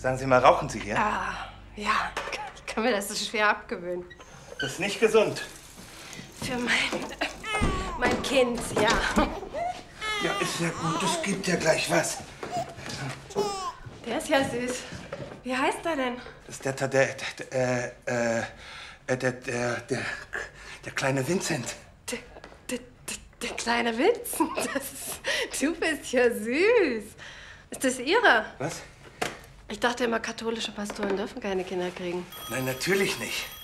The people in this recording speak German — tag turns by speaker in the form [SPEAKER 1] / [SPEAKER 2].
[SPEAKER 1] Sagen Sie mal, rauchen Sie hier?
[SPEAKER 2] Ah, ja. Ich kann mir das so schwer abgewöhnen.
[SPEAKER 1] Das ist nicht gesund.
[SPEAKER 2] Für mein Kind, ja.
[SPEAKER 1] Ja, ist ja gut. Es gibt ja gleich was.
[SPEAKER 2] Der ist ja süß. Wie heißt er denn?
[SPEAKER 1] Das ist der kleine Vincent.
[SPEAKER 2] Der kleine Vincent. Du bist ja süß. Ist das Ihre?
[SPEAKER 1] Was?
[SPEAKER 2] Ich dachte immer, katholische Pastoren dürfen keine Kinder kriegen.
[SPEAKER 1] Nein, natürlich nicht.